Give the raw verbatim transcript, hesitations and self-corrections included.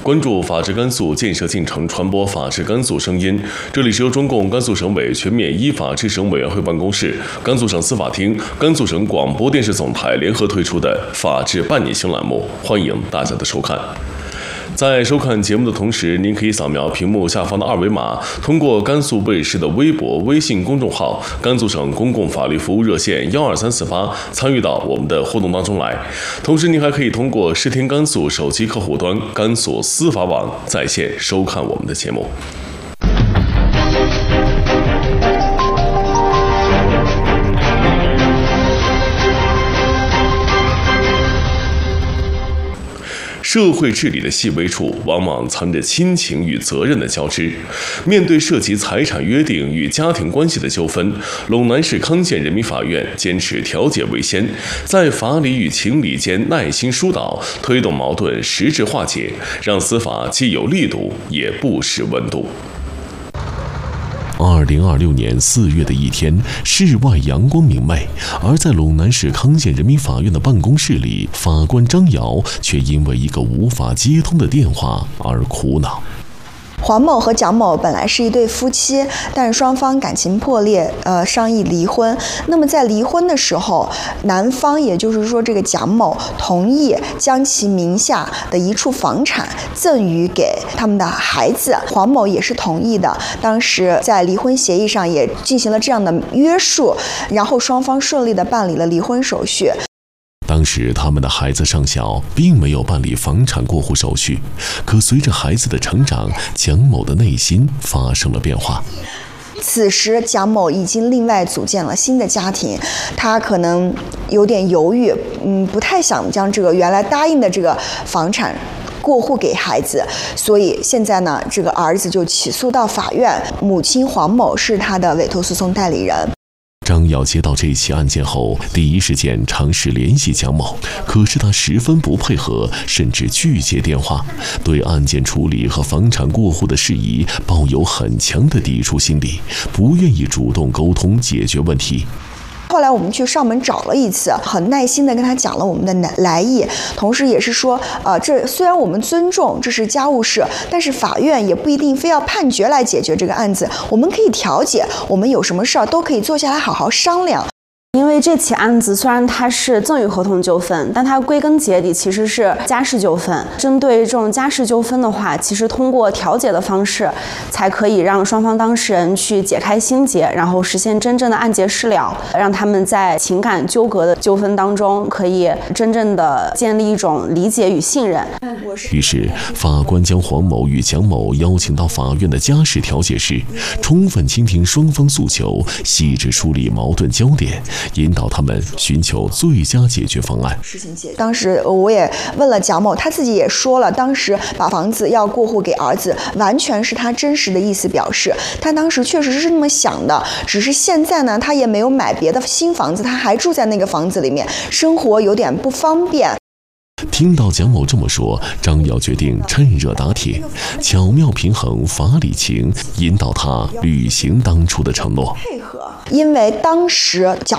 关注法治甘肃建设进程，传播法治甘肃声音。这里是由中共甘肃省委全面依法治省委员会办公室、甘肃省司法厅、甘肃省广播电视总台联合推出的法治半年行栏目，欢迎大家的收看。在收看节目的同时，您可以扫描屏幕下方的二维码，通过甘肃卫视的微博、微信公众号、甘肃省公共法律服务热线幺二三四八参与到我们的互动当中来。同时，您还可以通过视听甘肃手机客户端、甘肃司法网在线收看我们的节目。社会治理的细微处，往往藏着亲情与责任的交织。面对涉及财产约定与家庭关系的纠纷，陇南市康县人民法院坚持调解为先，在法理与情理间耐心疏导，推动矛盾实质化解，让司法既有力度，也不失温度。 二零二六年四月的一天，室外阳光明媚，而在陇南市康县人民法院的办公室里，法官张瑶却因为一个无法接通的电话而苦恼。 黄某和蒋某本来是一对夫妻，但双方感情破裂，呃，商议离婚。那么在离婚的时候，男方也就是说这个蒋某同意将其名下的一处房产赠予给他们的孩子，黄某也是同意的。当时在离婚协议上也进行了这样的约束，然后双方顺利的办理了离婚手续。 当时他们的孩子尚小，并没有办理房产过户手续。可随着孩子的成长，蒋某的内心发生了变化。 此时蒋某已经另外组建了新的家庭，他可能有点犹豫，嗯，不太想将这个原来答应的这个房产过户给孩子，所以现在呢，这个儿子就起诉到法院，母亲黄某是他的委托诉讼代理人。 张瑶接到这起案件后，第一时间尝试联系蒋某，可是他十分不配合，甚至拒接电话，对案件处理和房产过户的事宜抱有很强的抵触心理，不愿意主动沟通解决问题。 后来我们去上门找了一次，很耐心地跟他讲了我们的来意，同时也是说，呃，这虽然我们尊重这是家务事，但是法院也不一定非要判决来解决这个案子，我们可以调解，我们有什么事儿都可以坐下来好好商量。 因为这起案子虽然它是赠与合同纠纷，但它归根结底其实是家事纠纷。针对这种家事纠纷的话，其实通过调解的方式，才可以让双方当事人去解开心结，然后实现真正的案结事了，让他们在情感纠葛的纠纷当中，可以真正的建立一种理解与信任。 于是，法官将黄某与蒋某邀请到法院的家事调解室，充分倾听双方诉求，细致梳理矛盾焦点，引导他们寻求最佳解决方案。 当时我也问了蒋某，他自己也说了，当时把房子要过户给儿子，完全是他真实的意思表示。他当时确实是这么想的，只是现在呢，他也没有买别的新房子，他还住在那个房子里面，生活有点不方便。 听到蒋某这么说，张瑶决定趁热打铁，巧妙平衡法理情，引导他履行当初的承诺。 因为当时蒋